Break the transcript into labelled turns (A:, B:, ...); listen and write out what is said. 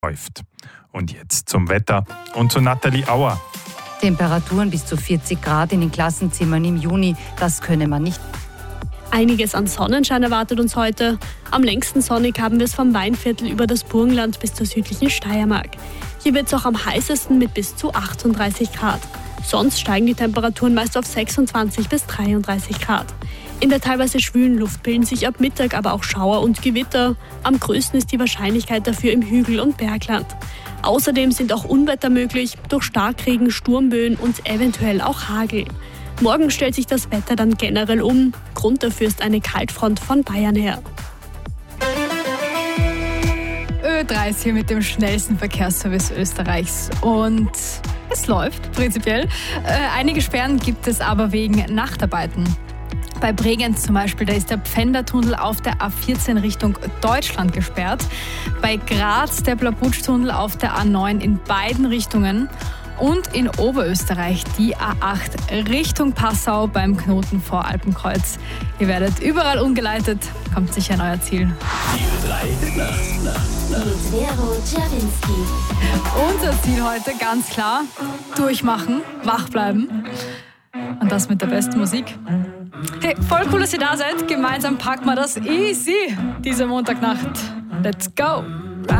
A: läuft. Und jetzt zum Wetter und zu Nathalie Auer.
B: Temperaturen bis zu 40 Grad in den Klassenzimmern im Juni, das könne man nicht.
C: Einiges an Sonnenschein erwartet uns heute. Am längsten sonnig haben wir es vom Weinviertel über das Burgenland bis zur südlichen Steiermark. Hier wird es auch am heißesten mit bis zu 38 Grad. Sonst steigen die Temperaturen meist auf 26 bis 33 Grad. In der teilweise schwülen Luft bilden sich ab Mittag aber auch Schauer und Gewitter. Am größten ist die Wahrscheinlichkeit dafür im Hügel- und Bergland. Außerdem sind auch Unwetter möglich, durch Starkregen, Sturmböen und eventuell auch Hagel. Morgen stellt sich das Wetter dann generell um. Grund dafür ist eine Kaltfront von Bayern her.
D: Ö3 ist hier mit dem schnellsten Verkehrsservice Österreichs und es läuft prinzipiell. Einige Sperren gibt es aber wegen Nachtarbeiten. Bei Bregenz zum Beispiel, da ist der Pfändertunnel auf der A14 Richtung Deutschland gesperrt. Bei Graz der Blabutschtunnel auf der A9 in beiden Richtungen. Und in Oberösterreich die A8 Richtung Passau beim Knoten vor Alpenkreuz. Ihr werdet überall umgeleitet, kommt sicher an euer Ziel.
E: Die 3 Nacht.
F: Mit Vero Czerwinski.
D: Unser Ziel heute ganz klar, durchmachen, wach bleiben. Und das mit der besten Musik. Hey, voll cool, dass ihr da seid. Gemeinsam packen wir das easy diese Montagnacht. Let's go!